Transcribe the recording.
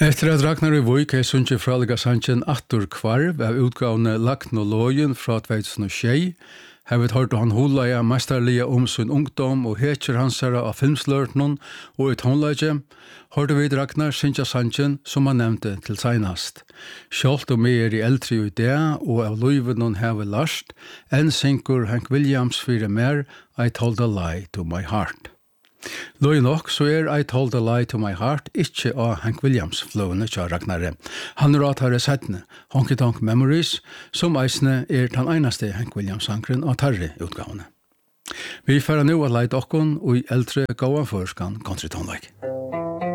Efter at Ragnar i Vøyk er sunnkje fraliga sanchen Attur Kvarv av utgavene Lagn og Lågen fra 2006, har vi hørt han hulaja mesterlige om sin ungdom og hetjer hansara av filmslørtnon og i tonlaget, hørte vi Ragnar synkja sanchen som han nevnte til seinast. Sjalt og mer i eldre i det og av løyvenon har vi last, enn synkur Hank Williams fyrir mer I Told a Lie to My Heart. Løy nok så I Told a Lie to My Heart ikke av Hank Williams flående til Ragnare. Han at her settene Honky Tonk Memories, som eisne den eneste Hank Williams-sankren av tarre utgavene. Vi får nå å leie dokken og i eldre gåan førskan country tonelike.